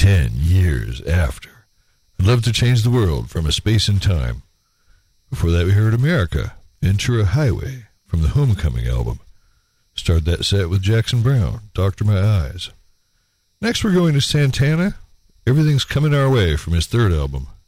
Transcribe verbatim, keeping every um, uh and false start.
Ten years after. I'd love to change the world from a space and time. Before that, we heard America, Ventura Highway, from the Homecoming album. Started that set with Jackson Browne, Doctor My Eyes. Next, we're going to Santana. Everything's Coming Our Way from his third album,